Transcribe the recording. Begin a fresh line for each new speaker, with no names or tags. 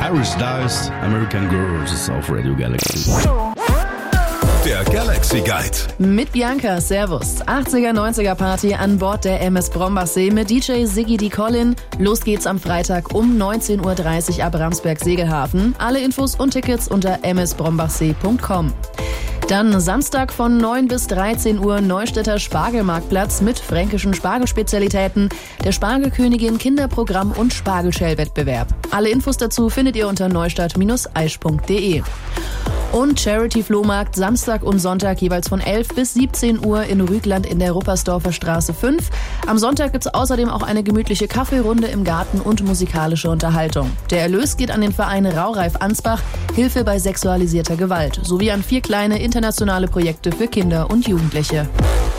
Harry Styles, American Girls auf Radio Galaxy.
Der Galaxy Guide.
Mit Bianca, Servus. 80er, 90er Party an Bord der MS Brombachsee mit DJ Siggy D. Collin. Los geht's am Freitag um 19.30 Uhr ab Ramsberg-Segelhafen. Alle Infos und Tickets unter msbrombachsee.com. Dann Samstag von 9 bis 13 Uhr Neustädter Spargelmarktplatz mit fränkischen Spargelspezialitäten, der Spargelkönigin Kinderprogramm und Spargelshell-Wettbewerb. Alle Infos dazu findet ihr unter neustadt-aisch.de. Und Charity-Flohmarkt Samstag und Sonntag jeweils von 11 bis 17 Uhr in Rügland in der Ruppersdorfer Straße 5. Am Sonntag gibt's außerdem auch eine gemütliche Kaffeerunde im Garten und musikalische Unterhaltung. Der Erlös geht an den Verein Raureif Ansbach, Hilfe bei sexualisierter Gewalt, sowie an 4 kleine internationale Projekte für Kinder und Jugendliche.